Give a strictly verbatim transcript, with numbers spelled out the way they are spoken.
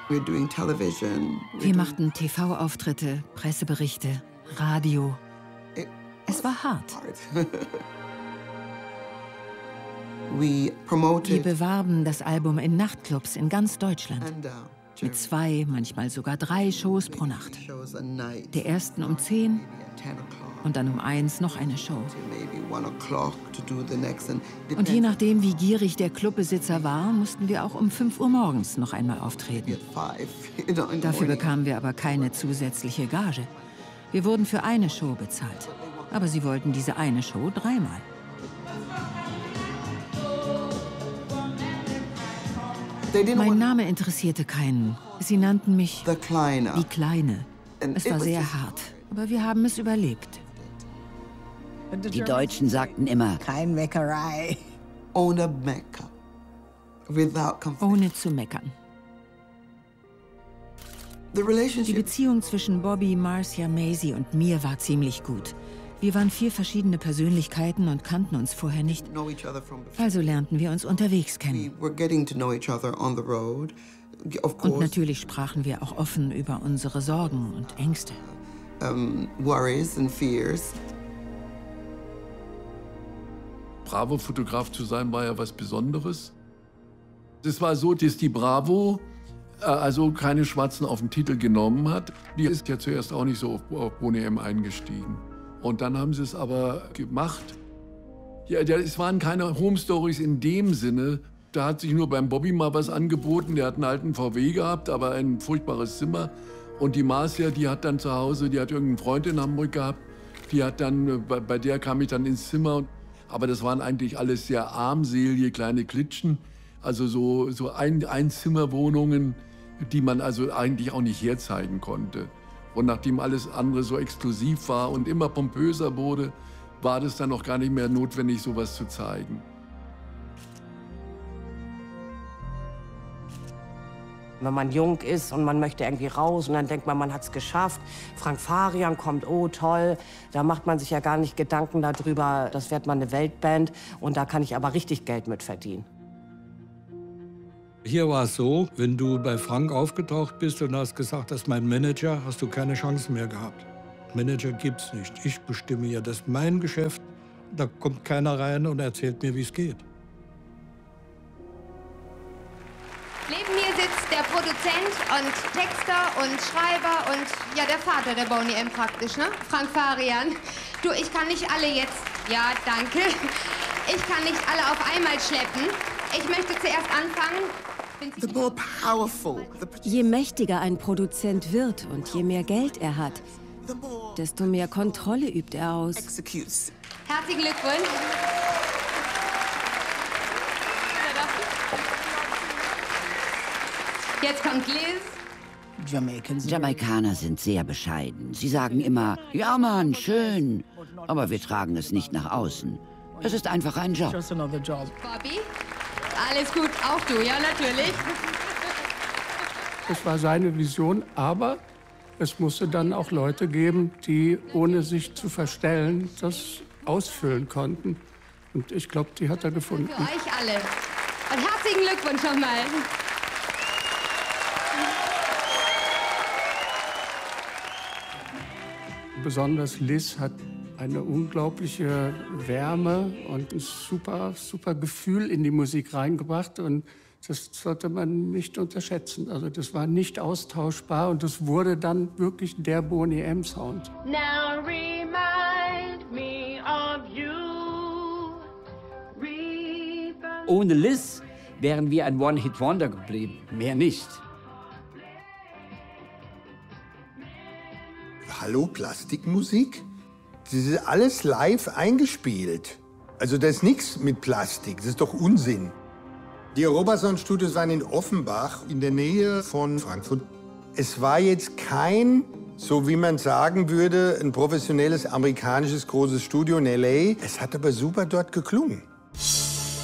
Wir machten T V-Auftritte, Presseberichte, Radio. Es war hart. Wir bewarben das Album in Nachtclubs in ganz Deutschland. Mit zwei, manchmal sogar drei Shows pro Nacht. Der ersten um zehn und dann um eins noch eine Show. Und je nachdem, wie gierig der Clubbesitzer war, mussten wir auch um fünf Uhr morgens noch einmal auftreten. Dafür bekamen wir aber keine zusätzliche Gage. Wir wurden für eine Show bezahlt. Aber sie wollten diese eine Show dreimal. Mein Name interessierte keinen. Sie nannten mich die Kleine. Es war sehr hart, aber wir haben es überlebt. Die Deutschen sagten immer, kein Meckerei. Ohne zu meckern. Die Beziehung zwischen Bobby, Marcia, Maisie und mir war ziemlich gut. Wir waren vier verschiedene Persönlichkeiten und kannten uns vorher nicht. Also lernten wir uns unterwegs kennen. Und natürlich sprachen wir auch offen über unsere Sorgen und Ängste. Bravo-Fotograf zu sein, war ja was Besonderes. Es war so, dass die Bravo äh, also keine Schwarzen auf den Titel genommen hat. Die ist ja zuerst auch nicht so auf, auf Boney M eingestiegen. Und dann haben sie es aber gemacht. Ja, es waren keine Home Stories in dem Sinne. Da hat sich nur beim Bobby mal was angeboten. Der hat einen alten V W gehabt, aber ein furchtbares Zimmer. Und die Marcia, die hat dann zu Hause, die hat irgendeinen Freund in Hamburg gehabt. Die hat dann, bei, bei der kam ich dann ins Zimmer. Aber das waren eigentlich alles sehr armselige kleine Klitschen. Also so, so ein, Einzimmerwohnungen, die man also eigentlich auch nicht herzeigen konnte. Und nachdem alles andere so exklusiv war und immer pompöser wurde, war das dann auch gar nicht mehr notwendig, sowas zu zeigen. Wenn man jung ist und man möchte irgendwie raus und dann denkt man, man hat es geschafft. Frank Farian kommt, oh toll. Da macht man sich ja gar nicht Gedanken darüber, das wird mal eine Weltband und da kann ich aber richtig Geld mit verdienen. Hier war es so, wenn du bei Frank aufgetaucht bist und hast gesagt, das ist mein Manager, hast du keine Chance mehr gehabt. Manager gibt's nicht. Ich bestimme ja, das ist mein Geschäft. Da kommt keiner rein und erzählt mir, wie es geht. Neben mir sitzt der Produzent und Texter und Schreiber und ja, der Vater der Boney M praktisch, ne? Frank Farian. Du, ich kann nicht alle jetzt, ja, danke. Ich kann nicht alle auf einmal schleppen. Ich möchte zuerst anfangen. Je mächtiger ein Produzent wird und je mehr Geld er hat, desto mehr Kontrolle übt er aus. Herzlichen Glückwunsch. Jetzt kommt Liz. Jamaikaner sind sehr bescheiden. Sie sagen immer, ja Mann, schön. Aber wir tragen es nicht nach außen. Es ist einfach ein Job. Bobby, alles gut, auch du, ja natürlich. Das war seine Vision, aber es musste dann auch Leute geben, die ohne sich zu verstellen das ausfüllen konnten. Und ich glaube, die hat er gefunden. Für euch alle. Und herzlichen Glückwunsch nochmal. Besonders Liz hat eine unglaubliche Wärme und ein super, super Gefühl in die Musik reingebracht. Und das sollte man nicht unterschätzen. Also das war nicht austauschbar und das wurde dann wirklich der Boney M Sound. Now remind me of you. Ohne Liz wären wir ein One-Hit-Wonder geblieben. Mehr nicht. Hallo, Plastikmusik? Das ist alles live eingespielt. Also da ist nichts mit Plastik, das ist doch Unsinn. Die Robertson-Studios waren in Offenbach, in der Nähe von Frankfurt. Es war jetzt kein, so wie man sagen würde, ein professionelles amerikanisches großes Studio in L A. Es hat aber super dort geklungen.